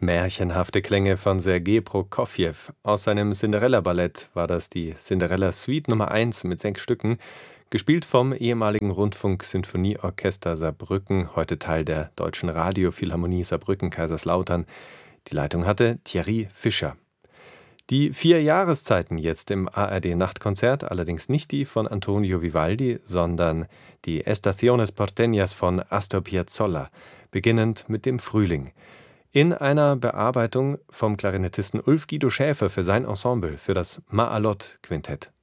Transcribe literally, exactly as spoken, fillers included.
Märchenhafte Klänge von Sergei Prokofjew. Aus seinem Cinderella-Ballett war das die Cinderella-Suite Nummer eins mit sechs Stücken, gespielt vom ehemaligen Rundfunk-Sinfonieorchester Saarbrücken, heute Teil der Deutschen Radiophilharmonie Saarbrücken-Kaiserslautern. Die Leitung hatte Thierry Fischer. Die vier Jahreszeiten jetzt im A R D-Nachtkonzert, allerdings nicht die von Antonio Vivaldi, sondern die Estaciones Porteñas von Astor Piazzolla, beginnend mit dem Frühling. In einer Bearbeitung vom Klarinettisten Ulf Guido Schäfer für sein Ensemble, für das Maalot-Quintett.